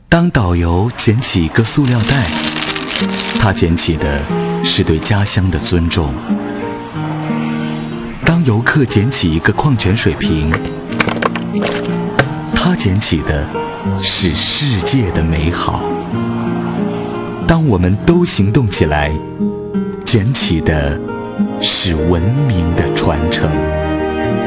当导游捡起一个塑料袋，他捡起的是对家乡的尊重；当游客捡起一个矿泉水瓶，他捡起的是世界的美好。当我们都行动起来，捡起的是文明的传承。